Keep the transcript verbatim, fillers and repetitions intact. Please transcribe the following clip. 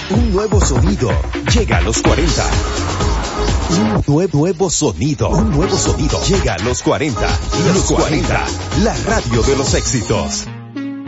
Un nuevo sonido llega a los cuarenta. Un nuevo, nuevo sonido, un nuevo sonido llega a los cuarenta. Los cuarenta, la radio de los éxitos.